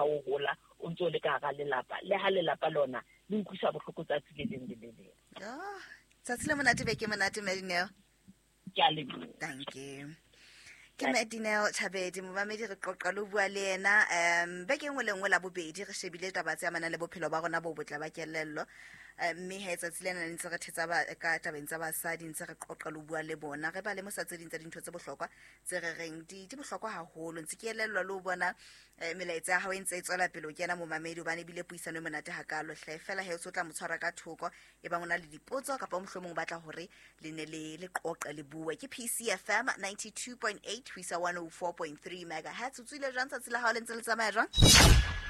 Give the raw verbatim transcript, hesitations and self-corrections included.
ha o hola o ntse o le ka ga lelapa le ha lelapa lona le utlwisa bohloko tsa tsileng le le le ah tsatsi le monate be ke monate Madineo ke a leboha thank you ke Madineo Thabedi momamedi re qoqa lo bua le yena um be ke ngwe le ngwe la bobedi re shebile taba tse amana le bophelo ba rona bo botla ba kelello mme ha etsa tsilena ntse re thetsa ba ka tabeng tsa basadi ntse re qoqa lo bua le bona re ba le mosatse dintse dintho tse bohlokwa tse re reng di di bohlokwa haholo ntse ke elellwa lo bona melaetsa ha o ntse e tswela pele o kena momamedi o bane bile puisano e monate hakalo hle fela he o tsotla motshwara ka thoko e ba ngona le dipotso ka pa mohlomong batla hore le ne le le qoqa le bua ke P C F M ninety-two point eight Twisa one oh four point three megahertz o tsile jwang tsa tsela ha o le ntse le tsamaya jwang